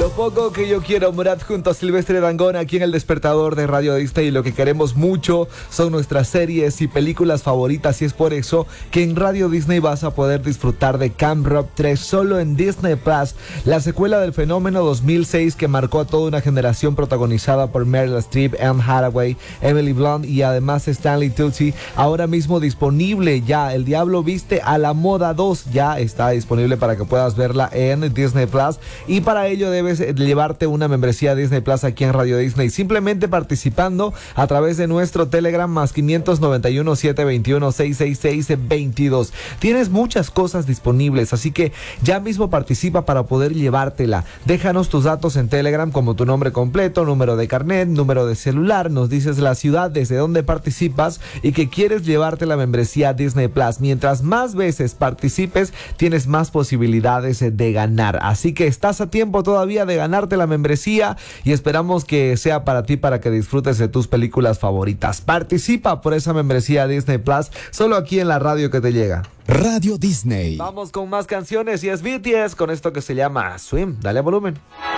Lo poco que yo quiero, Murat junto a Silvestre Dangond aquí en El Despertador de Radio Disney. Y lo que queremos mucho son nuestras series y películas favoritas, y es por eso que en Radio Disney vas a poder disfrutar de Camp Rock 3 solo en Disney Plus, la secuela del fenómeno 2006 que marcó a toda una generación, protagonizada por Meryl Streep, Anne Hathaway, Emily Blunt y además Stanley Tucci. Ahora mismo disponible ya. El Diablo Viste a la Moda 2 ya está disponible para que puedas verla en Disney Plus, y para ello debes llevarte una membresía Disney Plus aquí en Radio Disney, simplemente participando a través de nuestro Telegram más 591 721 666 22. Tienes muchas cosas disponibles, así que ya mismo participa para poder llevártela. Déjanos tus datos en Telegram, como tu nombre completo, número de carnet, número de celular, nos dices la ciudad desde donde participas y que quieres llevarte la membresía Disney Plus. Mientras más veces participes, tienes más posibilidades de ganar, así que estás a tiempo todavía de ganarte la membresía, y esperamos que sea para ti, para que disfrutes de tus películas favoritas. Participa por esa membresía Disney Plus, solo aquí en la radio que te llega. Radio Disney. Vamos con más canciones, y es BTS con esto que se llama Swim. Dale volumen.